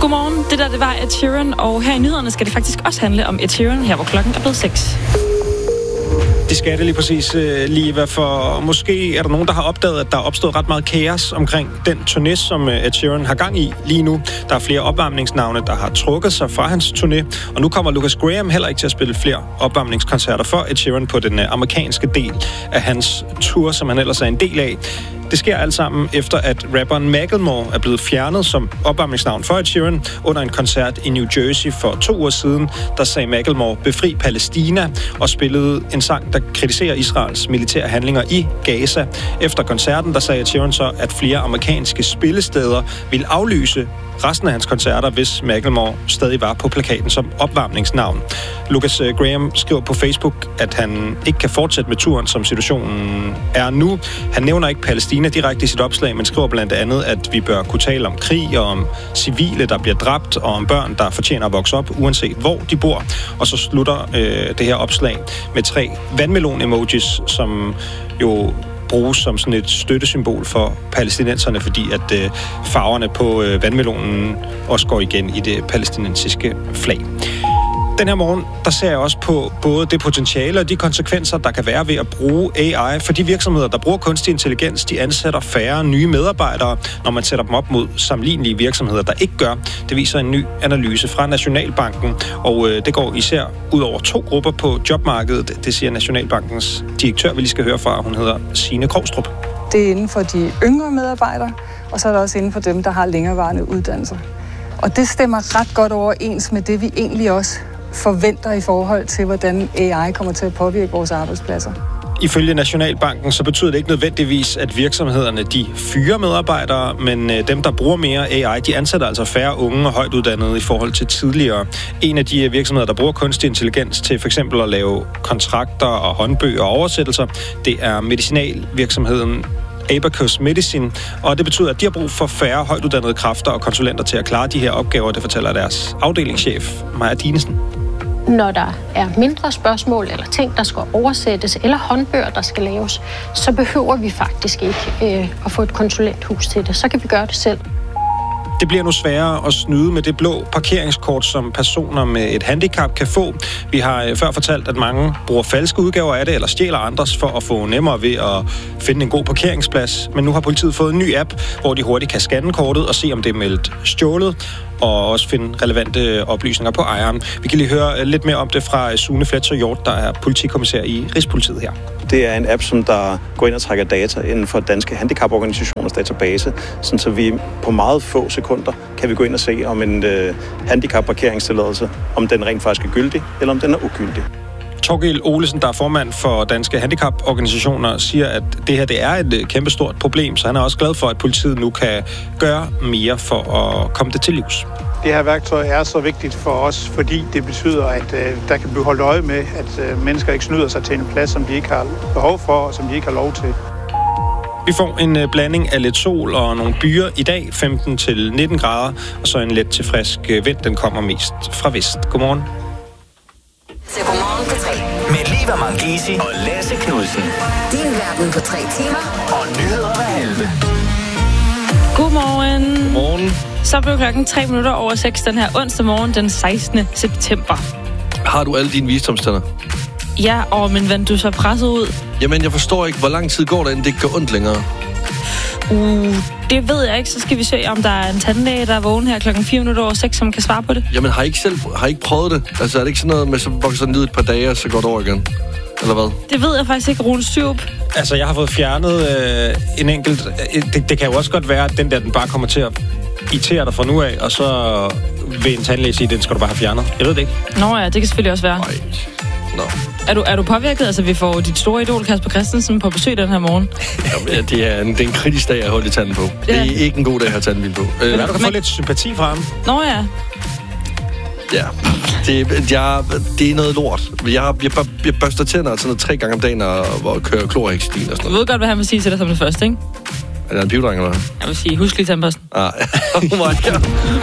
Godmorgen, det var Ed Sheeran, og her i nyhederne skal det faktisk også handle om Ed Sheeran, her hvor klokken er blevet 6. Det skal det lige præcis, Liva, for måske er der nogen, der har opdaget, at der er opstået ret meget kaos omkring den turné, som Ed Sheeran har gang i lige nu. Der er flere opvarmningsnavne, der har trukket sig fra hans turné, og nu kommer Lucas Graham heller ikke til at spille flere opvarmningskoncerter for Ed Sheeran på den amerikanske del af hans tour, som han ellers er en del af. Det sker alt sammen efter, at rapperen Macklemore er blevet fjernet som opvarmningsnavn for Ed Sheeran under en koncert i New Jersey for 2 uger siden. Der sagde Macklemore "Befri Palæstina" og spillede en sang, der kritiserer Israels militære handlinger i Gaza. Efter koncerten, der sagde Ed Sheeran så, at flere amerikanske spillesteder ville aflyse resten af hans koncerter, hvis Macklemore stadig var på plakaten som opvarmningsnavn. Lucas Graham skriver på Facebook, at han ikke kan fortsætte med turen, som situationen er nu. Han nævner ikke Palæstina direkte i sit opslag, men skriver blandt andet, at vi bør kunne tale om krig og om civile, der bliver dræbt, og om børn, der fortjener at vokse op, uanset hvor de bor. Og så slutter det her opslag med 3 vandmelon-emojis, som jo bruges som sådan et støttesymbol for palæstinenserne, fordi at farverne på vandmelonen også går igen i det palæstinensiske flag. Den her morgen, der ser jeg også på både det potentiale og de konsekvenser, der kan være ved at bruge AI. For de virksomheder, der bruger kunstig intelligens, de ansætter færre nye medarbejdere, når man sætter dem op mod sammenlignelige virksomheder, der ikke gør. Det viser en ny analyse fra Nationalbanken, og det går især ud over 2 grupper på jobmarkedet. Det siger Nationalbankens direktør, vi lige skal høre fra. Hun hedder Signe Krogstrup. Det er inden for de yngre medarbejdere, og så er det også inden for dem, der har længerevarende uddannelser. Og det stemmer ret godt overens med det, vi egentlig også forventer i forhold til, hvordan AI kommer til at påvirke vores arbejdspladser. Ifølge Nationalbanken så betyder det ikke nødvendigvis, at virksomhederne de fyrer medarbejdere, men dem, der bruger mere AI, de ansætter altså færre unge og højt uddannede i forhold til tidligere. En af de virksomheder, der bruger kunstig intelligens til f.eks. at lave kontrakter og håndbøger og oversættelser, det er medicinalvirksomheden Abacus Medicine, og det betyder, at de har brug for færre højtuddannede kræfter og konsulenter til at klare de her opgaver. Det fortæller deres afdelingschef, Maja Dinesen. Når der er mindre spørgsmål eller ting, der skal oversættes, eller håndbøger, der skal laves, så behøver vi faktisk ikke at få et konsulenthus til det. Så kan vi gøre det selv. Det bliver nu sværere at snyde med det blå parkeringskort, som personer med et handicap kan få. Vi har før fortalt, at mange bruger falske udgaver af det, eller stjæler andres for at få nemmere ved at finde en god parkeringsplads. Men nu har politiet fået en ny app, hvor de hurtigt kan scanne kortet og se, om det er meldt stjålet, og også finde relevante oplysninger på ejeren. Vi kan lige høre lidt mere om det fra Sune Fletcher Hjort, der er politikommissær i Rigspolitiet her. Det er en app, som der går ind og trækker data inden for danske handicaporganisationers database, sådan så vi på meget få sekunder kan vi gå ind og se, om en handicapparkeringstilladelse, om den rent faktisk er gyldig, eller om den er ugyldig. Torgild Olesen, der er formand for danske handicaporganisationer, siger, at det her det er et kæmpestort problem, så han er også glad for, at politiet nu kan gøre mere for at komme det til livs. Det her værktøj er så vigtigt for os, fordi det betyder, at der kan blive holdt øje med, at mennesker ikke snyder sig til en plads, som de ikke har behov for, og som de ikke har lov til. Vi får en blanding af lidt sol og nogle byer i dag, 15-19 grader, og så en let til frisk vind, den kommer mest fra vest. Godmorgen. Til Godmorgen på 3. Med Liva Mangesi og Lasse Knudsen. Din verden på 3 timer. Og nyheder hver 11. Godmorgen. Godmorgen. Så blev klokken 3 minutter over 6 den her onsdag morgen, den 16. september. Har du alle dine visdomstænder? Ja, men ven, du er så presset ud. Jamen, jeg forstår ikke, hvor lang tid går der, inden det ikke gør ondt længere. Det ved jeg ikke. Så skal vi se, om der er en tandlæge, der er vågen her klokken 4 minutter over 6, som kan svare på det. Jamen, har I ikke prøvet det? Altså, er det ikke sådan noget med, så vokser den ned et par dage, og så går det over igen? Eller hvad? Det ved jeg faktisk ikke, Rune Styrup. Altså, jeg har fået fjernet en enkelt... Det kan jo også godt være, at den bare kommer til at irritere dig fra nu af, og så vil en tandlæge sige, den skal du bare have fjernet. Jeg ved det ikke. Nå ja, det kan selvfølgelig også være. Nej. Nå. Er du påvirket? Altså, vi får dit store idol, Kasper Christensen, på besøg den her morgen. Jamen, det er en kritisk dag at holde tanden på. Ja. Det er ikke en god dag at have tandhvil på. Du kan få lidt sympati fra ham. Nå ja. Ja, det er noget lort. Jeg børster tænder sådan noget 3 gange om dagen og kører klorhexidin og sådan noget. Du ved godt, hvad han vil sige til dig som det første, ikke? Er det en pivdreng, eller hvad? Jeg vil sige, husk lige tandposten. Oh my God.